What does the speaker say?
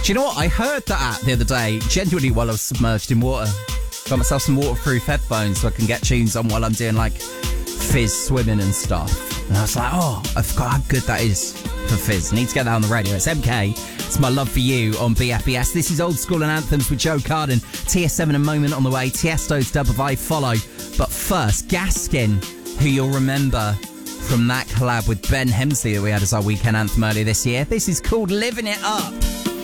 Do you know what? I heard that the other day, genuinely while I was submerged in water. Got myself some waterproof headphones so I can get tunes on while I'm doing like fizz swimming and stuff. And I was like, oh, I forgot how good that is for fizz. Need to get that on the radio. It's MK. It's My Love For You on BFBS. This is Old School and Anthems with Joe Carden. TS7 a moment on the way. Tiesto's Dub of I Follow. But first, Gaskin, who you'll remember from that collab with Ben Hemsley that we had as our weekend anthem earlier this year. This is called Living It Up.